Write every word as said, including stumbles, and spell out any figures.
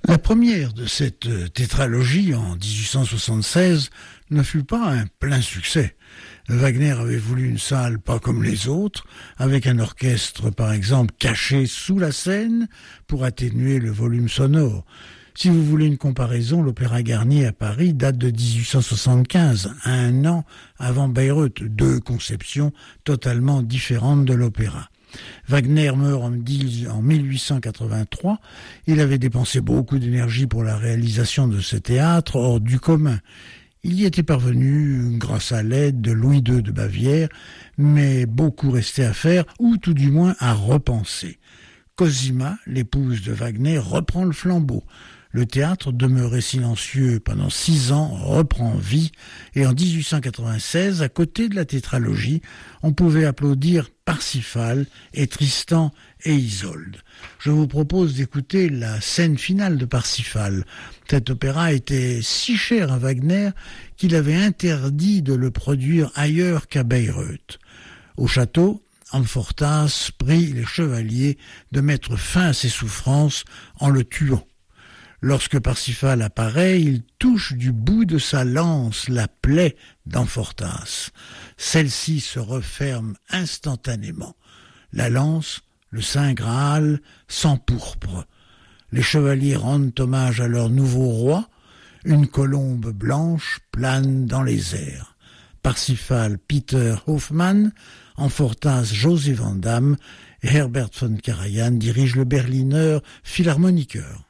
La première de cette tétralogie en dix-huit cent soixante-seize ne fut pas un plein succès. Wagner avait voulu une salle pas comme les autres, avec un orchestre par exemple caché sous la scène pour atténuer le volume sonore. Si vous voulez une comparaison, l'Opéra Garnier à Paris date de dix-huit cent soixante-quinze, un an avant Bayreuth, deux conceptions totalement différentes de l'opéra. Wagner meurt en mille huit cent quatre-vingt-trois. Il avait dépensé beaucoup d'énergie pour la réalisation de ce théâtre hors du commun. Il y était parvenu grâce à l'aide de Louis deux de Bavière, mais beaucoup restait à faire, ou tout du moins à repenser. Cosima, l'épouse de Wagner, reprend le flambeau. Le théâtre, demeuré silencieux pendant six ans, reprend vie, et en dix-huit cent quatre-vingt-seize, à côté de la tétralogie, on pouvait applaudir Parsifal et Tristan et Isolde. Je vous propose d'écouter la scène finale de Parsifal. Cet opéra était si cher à Wagner qu'il avait interdit de le produire ailleurs qu'à Bayreuth. Au château, Amfortas prie les chevaliers de mettre fin à ses souffrances en le tuant. Lorsque Parsifal apparaît, il touche du bout de sa lance la plaie d'Amfortas. Celle-ci se referme instantanément. La lance, le Saint Graal, s'empourpre. Les chevaliers rendent hommage à leur nouveau roi. Une colombe blanche plane dans les airs. Parsifal, Peter Hoffmann, Amfortas, José Van Damme et Herbert von Karajan dirigent le Berliner Philharmoniker.